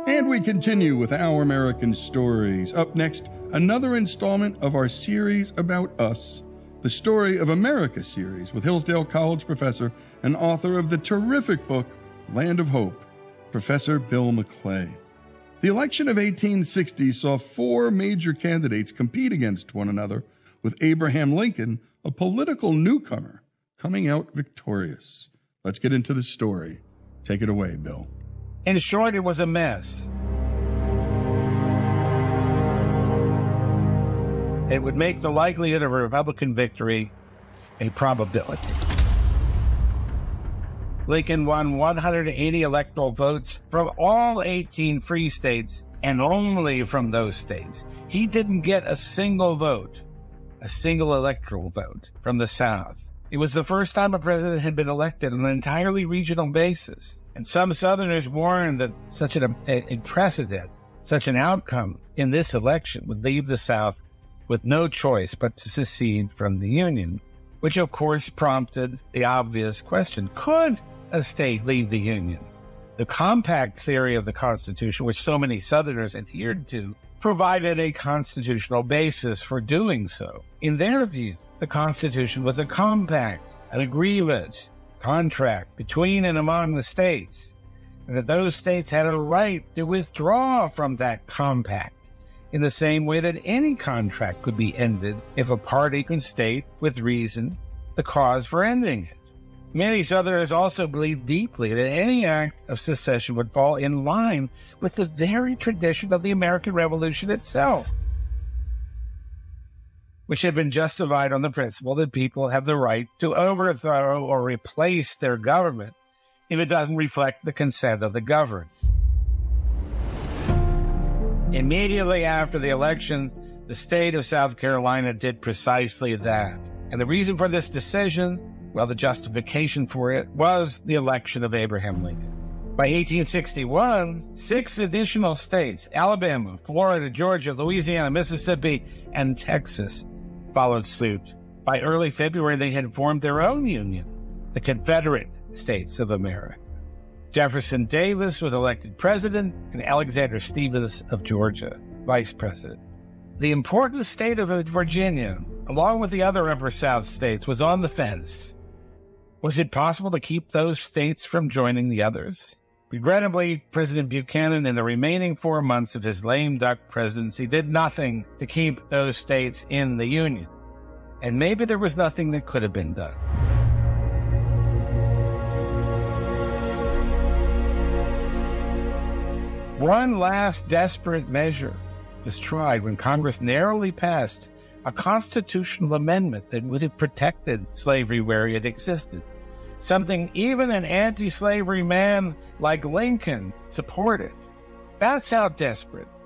And we continue with Our American Stories. Up next, another installment of our series about us, the Story of America series with Hillsdale College professor and author of the terrific book, Land of Hope, Professor Bill McClay. The election of 1860 saw four major candidates compete against one another, with Abraham Lincoln, a political newcomer, coming out victorious. Let's get into the story. Take it away, Bill. In short, it was a mess. It would make the likelihood of a Republican victory a probability. Lincoln won 180 electoral votes from all 18 free states, and only from those states. He didn't get a single vote, a single electoral vote from the South. It was the first time a president had been elected on an entirely regional basis. And some Southerners warned that such a precedent, such an outcome in this election would leave the South with no choice but to secede from the Union, which of course prompted the obvious question, could a state leave the Union? The compact theory of the Constitution, which so many Southerners adhered to, provided a constitutional basis for doing so. In their view, the Constitution was a compact, an agreement, contract between and among the states, and that those states had a right to withdraw from that compact in the same way that any contract could be ended if a party can state with reason the cause for ending it. Many Southerners also believed deeply that any act of secession would fall in line with the very tradition of the American Revolution itself, which had been justified on the principle that people have the right to overthrow or replace their government if it doesn't reflect the consent of the governed. Immediately after the election, the state of South Carolina did precisely that. And the reason for this decision, well, the justification for it was the election of Abraham Lincoln. By 1861, 6 additional states, Alabama, Florida, Georgia, Louisiana, Mississippi, and Texas, followed suit. By early February, they had formed their own union, the Confederate States of America. Jefferson Davis was elected president, and Alexander Stephens of Georgia, vice president. The important state of Virginia, along with the other Upper South states, was on the fence. Was it possible to keep those states from joining the others? Regrettably, President Buchanan, in the remaining 4 months of his lame duck presidency, did nothing to keep those states in the Union. And maybe there was nothing that could have been done. One last desperate measure was tried when Congress narrowly passed a constitutional amendment that would have protected slavery where it existed. Something even an anti-slavery man like Lincoln supported. That's how desperate